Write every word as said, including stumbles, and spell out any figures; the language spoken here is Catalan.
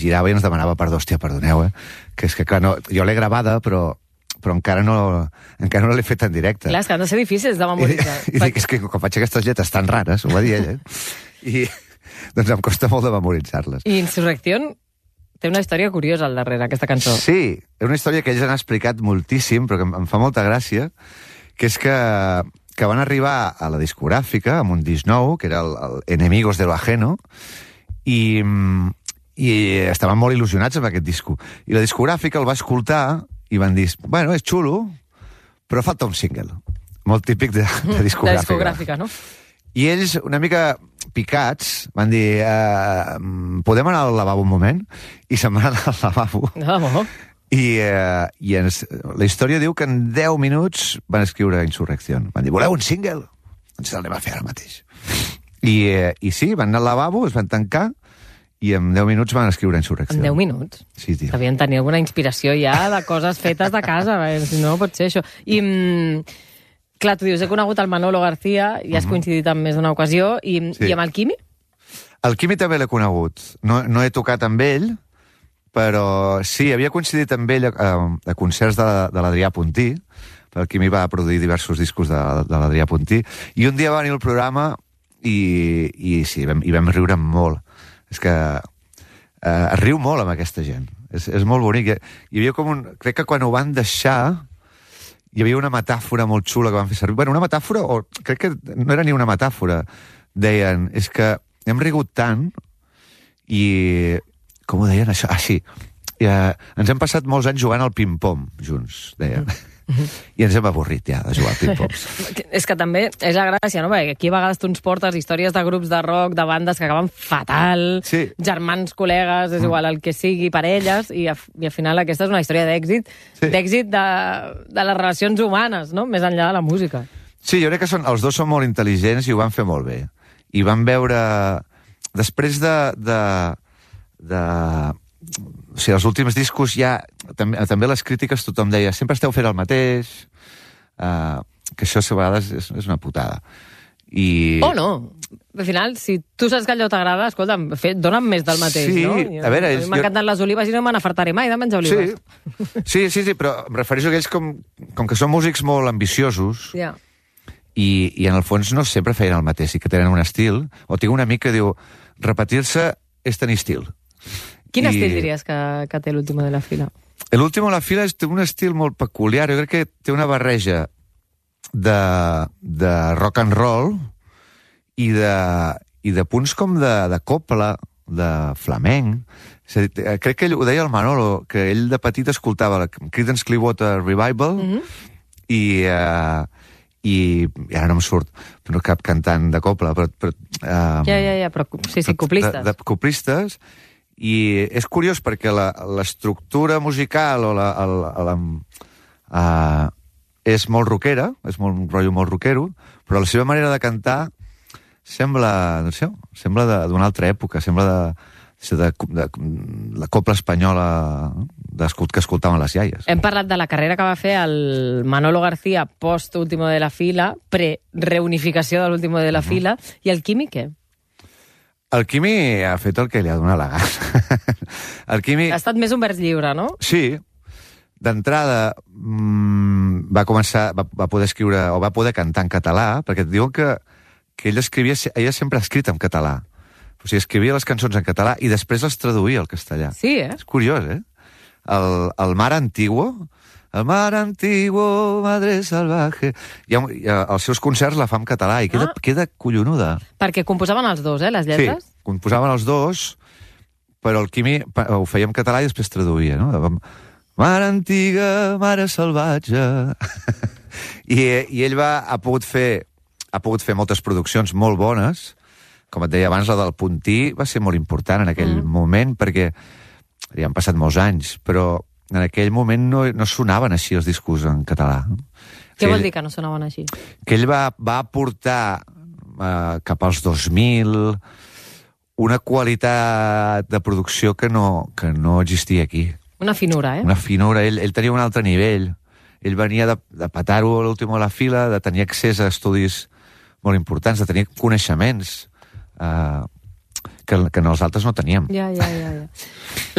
girava i ens demanava perdó, hòstia, perdoneu, eh? Que és que, clar, no, jo l'he gravada, però, però encara no, encara no l'he fet en directe. Clar, és que han de ser difícils de memoritzar. I, i dic, és que quan faig aquestes lletres tan rares, ho va dir ella, i doncs em costa molt de memoritzar-les. I Insurrección té una història curiosa al darrere, aquesta cançó. Sí, és una història que ells han explicat moltíssim, però que em, em fa molta gràcia, que és que, que van arribar a la discogràfica amb un disc nou, que era el, el Enemigos de lo Ajeno, i, i estaven molt il·lusionats amb aquest disco. I la discogràfica el va escoltar i van dir, bueno, és xulo, però falta un single. Molt típic de, de discogràfica. De discogràfica, no? I ells, una mica picats, van dir, eh, podem anar al lavabo un moment? I se'n van anar al lavabo. Ah, bo. I, eh, i ens, la història diu que en deu minuts van escriure Insurrección. Van dir, voleu un single? Doncs l'anem a fer ara mateix. I, eh, I sí, van anar al lavabo, es van tancar, i en deu minuts van escriure Insurrección. En deu minuts? Sí, tio. Devien tenir alguna inspiració ja de coses fetes de casa, eh? Si no pot ser això. I... Mm, clar, tu dius, he conegut el Manolo García i has coincidit en més d'una ocasió, i, Sí. i amb el Quimi? El Quimi també l'he conegut. No, no he tocat amb ell, però sí, havia coincidit amb ell a, a concerts de, de l'Adrià Puntí. El Quimi va produir diversos discos de, de l'Adrià Puntí. I un dia va venir al programa i, i sí, vam, i vam riure molt. És que eh, es riu molt amb aquesta gent. És, és molt bonic. Hi havia com un... Crec que quan ho van deixar... Hi havia una metàfora molt xula que van fer servir. Bueno, una metàfora, o crec que no era ni una metàfora. Deien, és que hem rigut tant i... Com ho deien, això? Ah, sí. I, uh, ens hem passat molts anys jugant al ping-pong junts, deien. I ens hem avorrit ja de jugar al ping-pong. És que també és la gràcia, no? Perquè aquí a vegades tu ens portes històries de grups de rock, de bandes que acaben fatal, Sí. germans, col·legues, és igual el que sigui, parelles, i, a, i al final aquesta és una història d'èxit, Sí. d'èxit de, de les relacions humanes, no? Més enllà de la música. Sí, jo crec que són, els dos són molt intel·ligents i ho van fer molt bé. I van veure... Després de... de, de o sigui, els últims discos ja... També, també les crítiques tothom deia sempre esteu fent el mateix, uh, que això a vegades és, és una putada. I... O no. Al final, si tu saps que allò t'agrada, escolta'm, fe, dona'm més del mateix, Sí, no? a veure, ells- M'han encantat les olives i no me n'afartaré mai de menjar olives. Sí, sí, sí, sí, però em refereixo a aquells com, com que són músics molt ambiciosos Ja. i, i en el fons no sempre feien el mateix, i que tenen un estil. O tinc un amic que diu, repetir-se és tenir estil. Quin I- estil diries que, que té l'última de la fila? L'últim a la fila és, té un estil molt peculiar. Jo crec que té una barreja de, de rock and roll i de, i de punts com de, de copla, de flamenc. És a dir, crec que ell, ho deia el Manolo, que ell de petit escoltava la Creedence Clearwater Revival Mm-hmm. i, uh, i, i ara no em surt no cap cantant de copla, però... però um, Ja, ja, ja, però sí, sí, coplistes. De, de coplistes. I és curiós perquè la- l'estructura musical o la, el, la, uh, és molt rockera, és molt, un rotllo molt rockero, però la seva manera de cantar sembla, no sé, sembla de- d'una altra època, sembla de, de, de, de la copla espanyola d'escut que escoltaven les iaies. Hem parlat de la carrera que va fer el Manolo García post-último de la fila, pre-reunificació de l'último de la fila, i el Quimi què? El Quimi ha fet el que li ha donat la gana. El Quimi... Ha estat més un vers lliure, no? Sí, d'entrada mmm, va començar, va, va poder escriure o va poder cantar en català, perquè et diuen que, que ell escrivia, ella sempre ha escrit en català. O sigui, escrivia les cançons en català i després les traduïa al castellà. Sí, eh? És curiós, eh? El, el Mar Antiguo, el Mar Antiguo, Madre Salvaje... I, i els seus concerts la fa en català i queda, Ah. queda collonuda. Perquè composaven els dos, eh, les lletres? Sí, composaven els dos, però el Quimi pa- ho feia en català i després traduïa, no? Mare antiga, mare salvatge... I, I ell va, ha pogut fer ha pogut fer moltes produccions molt bones. Com et deia abans, la del Puntí va ser molt important en aquell Mm. moment, perquè ja han passat molts anys, però en aquell moment no, no sonaven així els discos en català. Què ell- vol dir que no sonaven així? que ell va, va aportar eh, cap als dos mil una qualitat de producció que no, que no existia aquí. Una finura, eh? Una finura. Ell, ell tenia un altre nivell. Ell venia de, de petar-ho a l'últim de la fila, de tenir accés a estudis molt importants, de tenir coneixements. Uh, que, que nosaltres no teníem. Ja, ja, ja, ja.